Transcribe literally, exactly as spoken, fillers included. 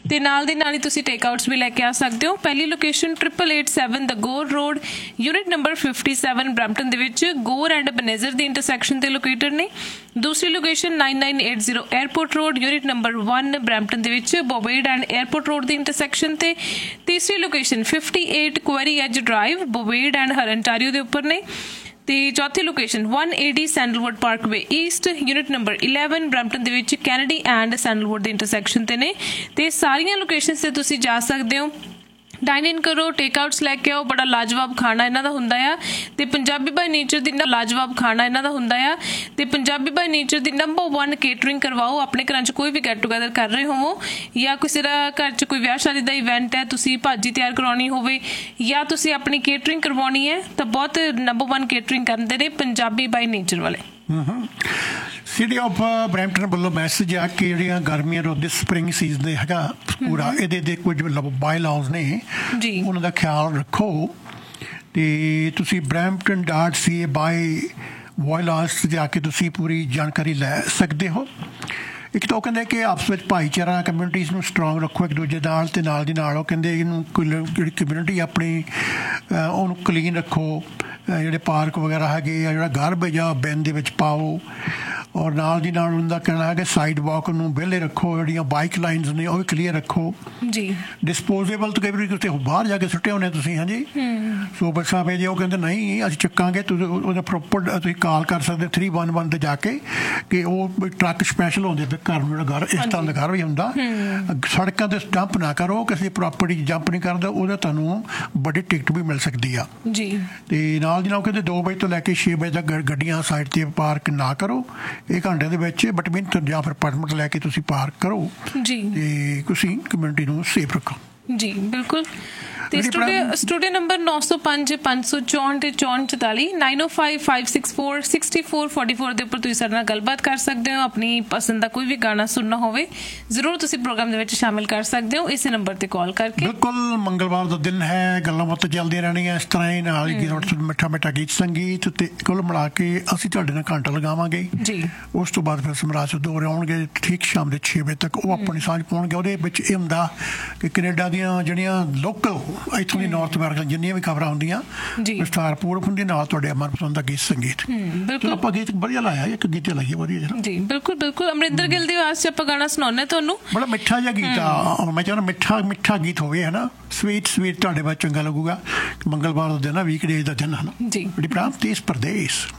ਤੇ ਨਾਲ ਦੀ ਨਾਲ ਹੀ ਤੁਸੀਂ ਟੇਕ ਆਊਟਸ ਵੀ ਲੈ ਕੇ ਆ ਸਕਦੇ ਹੋ। ਪਹਿਲੀ ਲੋਕੇਸ਼ਨ ਟ੍ਰਿਪਲ ਏਟ ਸੈਵਨ ਦ ਗੋਰ road, unit number fifty seven Brampton ਦੇ ਵਿੱਚ ਗੋਰ ਐਂਡ ਬਨੇਜ਼ਰ ਦੀ ਇੰਟਰਸੈਕਸ਼ਨ ਤੇ ਲੋਕੇਟਡ ਨੇ। ਦੂਸਰੀ location ਨਾइन nine eight zero airport road, unit number one Brampton ਦੇ ਵਿੱਚ ਬੋਵੇਡ and airport road the intersection ਤੇ। ਤੀਸਰੀ location fifty eight query as drive, ਬੋਵੇਡ and ਹਰਨਟਾਰੀਓ ਦੇ ਉੱਪਰ ਨੇ। ਤੇ ਚੌਥੀ location one eighty sandalwood Parkway East, unit number eleven Brampton ਦੇ ਵਿੱਚ Kennedy and sandalwood the intersection ਤੇ ਨੇ। ਤੇ ਸਾਰੀਆਂ ਲੋਕੇਸ਼ਨਸ ਤੇ ਤੁਸੀਂ ਜਾ ਸਕਦੇ ਹੋ, ਡਾਈਨ ਇਨ ਕਰੋ, ਟੇਕ ਆਊਟਸ ਲੈ ਕੇ ਆਓ। ਬੜਾ ਲਾਜਵਾਬ ਖਾਣਾ ਇਹਨਾਂ ਦਾ ਹੁੰਦਾ ਆ ਤੇ ਪੰਜਾਬੀ ਬਾਈ ਨੇਚਰ ਦੀ ਲਾਜਵਾਬ ਖਾਣਾ ਇਹਨਾਂ ਦਾ ਹੁੰਦਾ ਆ ਤੇ Punjabi by nature the number one catering ਕਰਵਾਓ। ਆਪਣੇ ਘਰਾਂ 'ਚ ਕੋਈ ਵੀ ਗੈਟ ਟੂਗੈਦਰ ਕਰ ਰਹੇ ਹੋਵੋ ਜਾਂ ਕਿਸੇ ਦਾ ਘਰ 'ਚ ਕੋਈ ਵਿਆਹ ਸ਼ਾਦੀ ਦਾ ਇਵੈਂਟ ਹੈ, ਤੁਸੀਂ ਭਾਜੀ ਤਿਆਰ ਕਰਵਾਉਣੀ ਹੋਵੇ ਜਾਂ ਤੁਸੀਂ ਆਪਣੀ ਕੇਟਰਿੰਗ ਕਰਵਾਉਣੀ ਹੈ ਤਾਂ ਬਹੁਤ ਨੰਬਰ ਵਨ ਕੇਟਰਿੰਗ ਕਰਦੇ ਨੇ ਪੰਜਾਬੀ ਬਾਈ ਨੇਚਰ ਵਾਲੇ। ਸਿਟੀ ਆਫ ਬਰੈਂਪਟਨ ਵੱਲੋਂ ਮੈਸੇਜ ਆ ਕਿ ਜਿਹੜੀਆਂ ਗਰਮੀਆਂ ਦੇ ਸਪਰਿੰਗ ਸੀਜ਼ਨ ਦੇ ਹੈਗਾ ਪੂਰਾ ਇਹਦੇ ਦੇ ਕੁਝ ਬਾਈ ਲਾਜ਼ ਨੇ ਜੀ, ਉਹਨਾਂ ਦਾ ਖਿਆਲ ਰੱਖੋ। ਤੇ ਤੁਸੀਂ ਬਰੈਂਪਟਨ ਡਾਟ ਸੀ ਏ ਬਾਈ ਬਾਈ ਲਾਜ਼ ਜਾ ਕੇ ਤੁਸੀਂ ਪੂਰੀ ਜਾਣਕਾਰੀ ਲੈ ਸਕਦੇ ਹੋ। ਇੱਕ ਤਾਂ ਉਹ ਕਹਿੰਦੇ ਕਿ ਆਪਸ ਵਿੱਚ ਭਾਈਚਾਰਾ ਕਮਿਊਨਿਟੀਜ਼ ਨੂੰ ਸਟਰੋਂਗ ਰੱਖੋ ਇੱਕ ਦੂਜੇ ਨਾਲ, ਅਤੇ ਨਾਲ ਦੀ ਨਾਲ ਉਹ ਕਹਿੰਦੇ ਇਹਨੂੰ ਜਿਹੜੀ ਕਮਿਊਨਿਟੀ ਆਪਣੀ ਉਹਨੂੰ ਕਲੀਨ ਰੱਖੋ। ਜਿਹੜੇ ਪਾਰਕ ਵਗੈਰਾ ਹੈਗੇ ਆ, ਜਿਹੜਾ ਗਾਰਬੇਜ ਆ ਬਿਨ ਦੇ ਵਿੱਚ ਪਾਓ। ਔਰ ਨਾਲ ਦੀ ਨਾਲ ਉਹਨਾਂ ਦਾ ਕਹਿਣਾ ਹੈ ਕਿ ਸਾਈਡ ਵਾਕ ਨੂੰ ਵਿਹਲੇ ਰੱਖੋ, ਜਿਹੜੀਆਂ ਬਾਈਕ ਲਾਈਨਸ ਨੇ ਉਹ ਵੀ ਕਲੀਅਰ ਰੱਖੋ ਜੀ। ਡਿਸਪੋਜ਼ੇਬਲ ਤਾਂ ਕਈ ਵਾਰੀ ਕਿਤੇ ਬਾਹਰ ਜਾ ਕੇ ਸੁੱਟੇ ਹੋਣੇ ਤੁਸੀਂ, ਹਾਂਜੀ। ਸੋ ਬੱਸਾਂ ਪੇ ਜੇ ਉਹ ਕਹਿੰਦੇ ਨਹੀਂ ਅਸੀਂ ਚੱਕਾਂਗੇ, ਤੁਸੀਂ ਉਹਦਾ ਪ੍ਰੋਪਰ ਤੁਸੀਂ ਕਾਲ ਕਰ ਸਕਦੇ ਥ੍ਰੀ ਵਨ ਵਨ 'ਤੇ ਜਾ ਕੇ ਕਿ ਉਹ ਟਰੱਕ ਸਪੈਸ਼ਲ ਹੁੰਦੇ ਫਿਰ ਘਰ ਨੂੰ, ਜਿਹੜਾ ਘਰ ਇਸ ਤਰ੍ਹਾਂ ਦਾ ਘਰ ਵੀ ਹੁੰਦਾ। ਸੜਕਾਂ 'ਤੇ ਜੰਪ ਨਾ ਕਰੋ, ਕਿਸੇ ਪ੍ਰਾਪਰਟੀ ਜੰਪ ਨਹੀਂ ਕਰਦਾ, ਉਹਦਾ ਤੁਹਾਨੂੰ ਵੱਡੀ ਟਿਕਟ ਵੀ ਮਿਲ ਸਕਦੀ ਆ ਜੀ। ਅਤੇ ਨਾਲ ਦੀ ਨਾਲ ਕਹਿੰਦੇ ਦੋ ਵਜੇ ਤੋਂ ਲੈ ਕੇ ਛੇ ਵਜੇ ਤੱਕ ਗੱਡੀਆਂ ਸਾਈਡ 'ਤੇ ਪਾਰਕ ਨਾ ਕਰੋ ਇਹ ਘੰਟੇ ਦੇ ਵਿੱਚ, ਬਟ ਮਿੰਟ ਜਾਂ ਫਿਰ ਪਰਮਿਟ ਲੈ ਕੇ ਤੁਸੀਂ ਪਾਰਕ ਕਰੋ ਜੀ ਤੇ ਤੁਸੀਂ ਕਮਿਊਨਿਟੀ ਨੂੰ ਸੇਫ ਰੱਖੋ ਜੀ। ਬਿਲਕੁਲ। ਤੇ ਸਟੂਡੀਓ ਸਟੂਡੀਓ ਨੰਬਰ ਨੌ ਸੌ ਪੰਜ ਪੰਜ ਸੌ ਚੌਂਹਠ ਚੌਂਹਠ ਚੁਤਾਲੀ ਨਾਈਨ ਓ five five six four sixty four forty four ਦੇ ਉੱਪਰ ਤੁਸੀਂ ਸਾਡੇ ਨਾਲ ਗੱਲਬਾਤ ਕਰ ਸਕਦੇ ਹੋ। ਆਪਣੀ ਪਸੰਦ ਦਾ ਕੋਈ ਵੀ ਗਾਣਾ ਸੁਣਨਾ ਹੋਵੇ ਜ਼ਰੂਰ ਤੁਸੀਂ ਪ੍ਰੋਗਰਾਮ ਦੇ ਵਿੱਚ ਸ਼ਾਮਿਲ ਕਰ ਸਕਦੇ ਹੋ ਇਸੇ ਨੰਬਰ ਤੇ ਕਾਲ ਕਰਕੇ। ਬਿਲਕੁਲ, ਮੰਗਲਵਾਰ ਦਾ ਦਿਨ ਹੈ, ਗੱਲਾਂ ਬਾਤਾਂ ਚੱਲਦੀਆਂ ਰਹਿਣੀਆਂ ਇਸ ਤਰ੍ਹਾਂ ਹੀ, ਨਾਲ ਹੀ ਮਿੱਠਾ ਮਿੱਠਾ ਗੀਤ ਸੰਗੀਤ ਤੇ ਕੁੱਲ ਮਿਲਾ ਕੇ ਅਸੀਂ ਤੁਹਾਡੇ ਨਾਲ ਘੰਟਾ ਲਗਾਵਾਂਗੇ ਜੀ। ਉਸ ਤੋਂ ਬਾਅਦ ਫਿਰ ਸਮਰਾਜ ਦੋਰੇ ਆਉਣਗੇ ਠੀਕ ਸ਼ਾਮ ਦੇ ਛੇ ਵਜੇ ਤੱਕ, ਉਹ ਆਪਣੀ ਸਾਂਝ ਪਾਉਣਗੇ। ਉਹਦੇ ਵਿੱਚ ਇਹ ਹੁੰਦਾ ਕਿ ਕੈਨੇਡਾ ਦੀਆਂ ਜਿਹੜੀਆਂ ਲੋਕਲ ਇੱਥੋਂ ਦੀ ਨਾਰਥ ਅਮਰੀਕਾ ਜਿੰਨੀਆਂ ਵੀ ਖਬਰਾਂ ਹੁੰਦੀਆਂ ਵਿਸਥਾਰਪੂਰਵਕ ਹੁੰਦੀਆਂ, ਨਾਲ ਤੁਹਾਡੇ ਮਨਪਸੰਦ ਦਾ ਗੀਤ ਸੰਗੀਤ। ਬਿਲਕੁਲ, ਆਪਾਂ ਗੀਤ ਵਧੀਆ ਲਾਇਆ, ਇੱਕ ਗੀਤ ਲਾਈਏ ਵਧੀਆ ਜੀ। ਬਿਲਕੁਲ ਬਿਲਕੁਲ, ਅਮਰਿੰਦਰ ਗਿੱਲ ਦੀ ਆਵਾਜ਼ 'ਚ ਆਪਾਂ ਗਾਣਾ ਸੁਣਾਉਂਦੇ ਤੁਹਾਨੂੰ, ਬੜਾ ਮਿੱਠਾ ਜਿਹਾ ਗੀਤ ਆ। ਮੈਂ ਚਾਹੁੰਦਾ ਮਿੱਠਾ ਮਿੱਠਾ ਗੀਤ ਹੋਵੇ, ਹੈ ਨਾ, ਸਵੀਟ ਸਵੀਟ, ਤੁਹਾਡੇ ਬਾਅਦ ਚੰਗਾ ਲੱਗੂਗਾ। ਮੰਗਲਵਾਰ ਦਾ ਦਿਨ ਆ, ਵੀਕ ਡੇ ਦਾ ਦਿਨ ਹੈ ਨਾ ਜੀ। ਬੜੀ ਪ੍ਰਾਂਤ ਦੇਸ਼ ਪ੍ਰਦੇਸ਼।